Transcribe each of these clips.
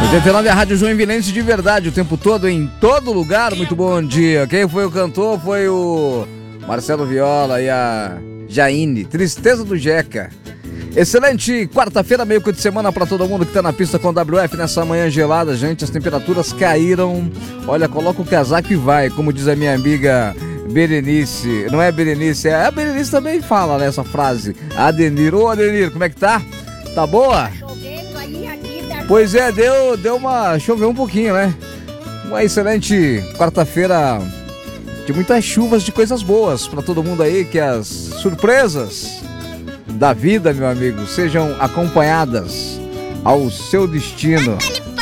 89 é a Rádio Joinvilense de verdade, o tempo todo, em todo lugar. Muito bom dia. Quem foi o cantor foi o Marcelo Viola e a Jaine, Tristeza do Jeca. Excelente quarta-feira, meio que de semana para todo mundo que tá na pista com o WF nessa manhã gelada, gente. As temperaturas caíram. Olha, coloca o casaco e vai, como diz a minha amiga Berenice. Não é Berenice, a Berenice também fala nessa frase. Adenir, ô Adenir, como é que tá? Tá boa? Pois é, deu uma... choveu um pouquinho, né? Uma excelente quarta-feira de muitas chuvas, de coisas boas pra todo mundo aí, que as surpresas da vida, meu amigo, sejam acompanhadas ao seu destino.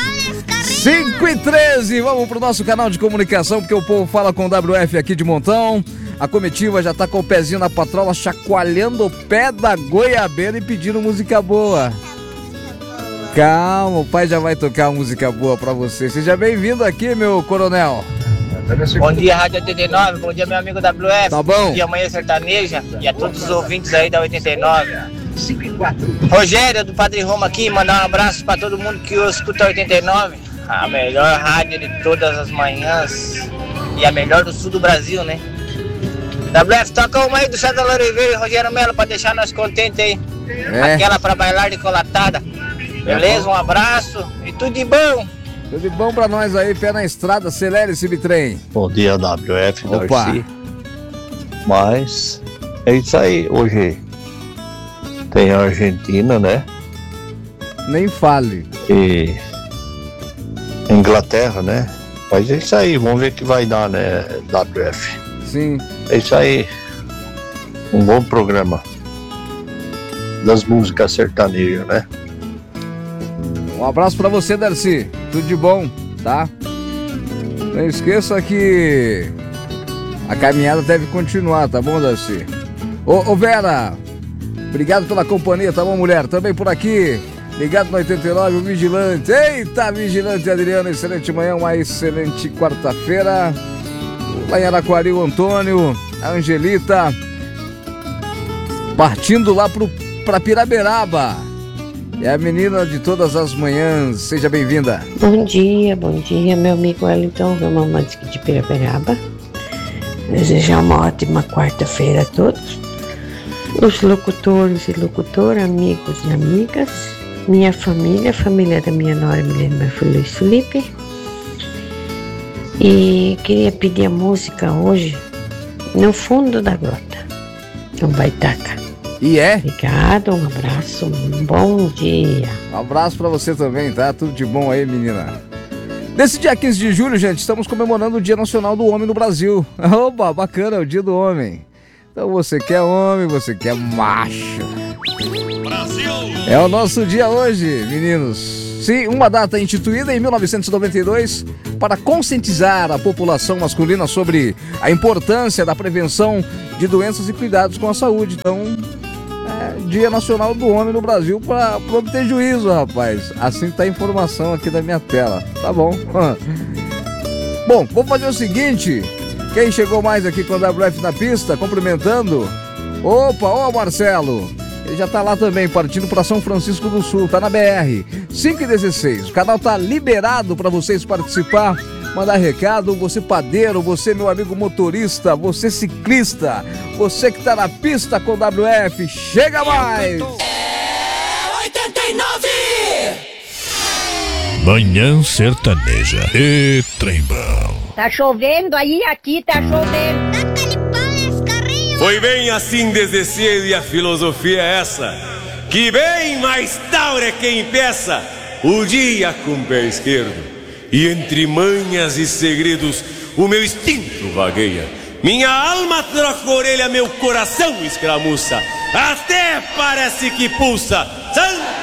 5h13, vamos pro nosso canal de comunicação, porque o povo fala com o WF aqui de montão. A comitiva já tá com o pezinho na patrola, chacoalhando o pé da goiabeira e pedindo música boa. Calma, o pai já vai tocar uma música boa pra você. Seja bem-vindo aqui, meu coronel. Bom dia, Rádio 89. Bom dia, meu amigo WF. Tá bom? Bom dia, Manhã Sertaneja. E a todos os ouvintes aí da 89. 5-4. Rogério, do Padre Roma aqui. Mandar um abraço pra todo mundo que escuta a 89. A melhor rádio de todas as manhãs. E a melhor do sul do Brasil, né? WF, toca uma aí do César Oliveira e Rogério Melo pra deixar nós contentes aí. Aquela pra bailar de colatada. Beleza? Um abraço e tudo de bom. Tudo de bom pra nós aí, pé na estrada, acelere esse bitrem. Bom dia, WF, Opa. Darcy. Mas é isso aí, hoje tem a Argentina, né? Nem fale. E Inglaterra, né? Mas é isso aí, vamos ver o que vai dar, né, WF? Sim. É isso aí. Um bom programa das músicas sertanejas, né? Um abraço pra você, Darcy. Tudo de bom, tá? Não esqueça que a caminhada deve continuar, tá bom, Darcy? Ô Vera, obrigado pela companhia, tá bom, mulher? Também por aqui, ligado no 89, o Vigilante. Eita, Vigilante Adriano, excelente manhã, uma excelente quarta-feira. Lá em Araquari, o Antônio, a Angelita, partindo lá pra Piraberaba. É a menina de todas as manhãs, seja bem-vinda. Bom dia, meu amigo Wellington, romântico de Piraberaba. Desejar uma ótima quarta-feira a todos. Os locutores e locutoras, amigos e amigas, minha família, a família da minha nora Milene, meu filho Luiz Felipe. E queria pedir a música hoje, No Fundo da Grota, um Baitaca. E é? Obrigado, um abraço, um bom dia. Um abraço pra você também, tá? Tudo de bom aí, menina. Nesse dia 15 de julho, gente, estamos comemorando o Dia Nacional do Homem no Brasil. Oba, bacana, o Dia do Homem. Então você que é homem, você que é macho. Brasil! É o nosso dia hoje, meninos. Sim, uma data instituída em 1992 para conscientizar a população masculina sobre a importância da prevenção de doenças e cuidados com a saúde. Então, Dia Nacional do Homem no Brasil para obter juízo, rapaz. Assim tá a informação aqui da minha tela, tá bom? Bom, vou fazer o seguinte. Quem chegou mais aqui com o WF na pista, cumprimentando? Opa, ô Marcelo. Ele já tá lá também, partindo para São Francisco do Sul, tá na BR 516. O canal tá liberado para vocês participar, mandar recado. Você padeiro, você meu amigo motorista, você ciclista, você que tá na pista com WF, chega mais! É 89! Manhã Sertaneja e Trembão. Tá chovendo aí, aqui tá chovendo. Foi bem assim desde cedo e a filosofia é essa: que bem mais taura é quem peça o dia com o pé esquerdo. E entre manhas e segredos o meu instinto vagueia. Minha alma troca orelha, meu coração escramuça. Até parece que pulsa. Santa